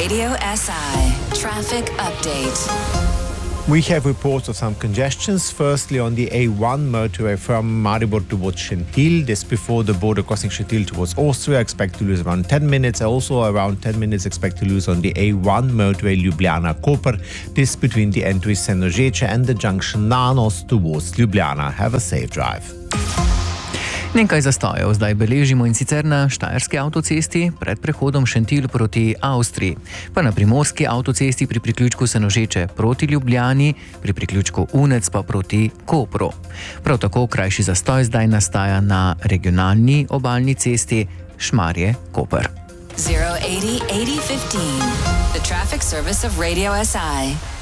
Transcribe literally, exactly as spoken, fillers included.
Radio S I traffic update. We have reports of some congestions. Firstly, on the A one motorway from Maribor towards Šentilj. This before the border crossing Šentilj towards Austria. Expect to lose around ten minutes. Also around ten minutes expect to lose on the A one motorway Ljubljana-Koper. This between the entry Senožeče and the junction Nanos towards Ljubljana. Have a safe drive. Nekaj zastojev zdaj beležimo in sicer na štajerski avtocesti pred prehodom Šentilj proti Avstriji, pa na primorski avtocesti pri priključku Senožeče proti Ljubljani, pri priključku Unec pa proti Kopru. Prav tako krajši zastoj zdaj nastaja na regionalni obalni cesti Šmarje-Koper. zero eighty eighty fifteen. The traffic service of Radio S I.